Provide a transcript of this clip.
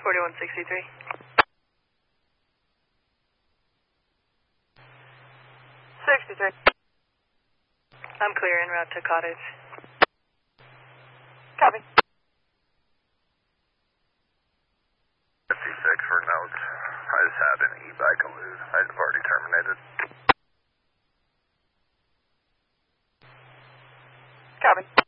4163. 63. I'm clear en route to cottage. Copy. 56 for notes. I just had an e-bike elude. I've already terminated. Copy.